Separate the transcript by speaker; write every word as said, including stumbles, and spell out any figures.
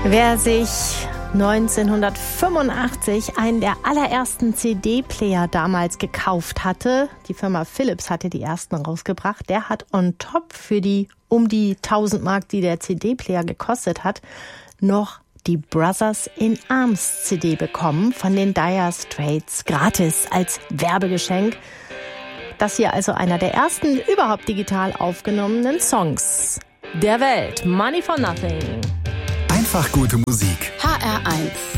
Speaker 1: Wer sich neunzehnhundertfünfundachtzig einen der allerersten C D-Player damals gekauft hatte, die Firma Philips hatte die ersten rausgebracht, der hat on top für die um die tausend Mark, die der C D-Player gekostet hat, noch die Brothers in Arms C D bekommen von den Dire Straits, gratis als Werbegeschenk. Das hier also einer der ersten überhaupt digital aufgenommenen Songs der Welt. Money for Nothing.
Speaker 2: Einfach gute Musik.
Speaker 3: H R eins.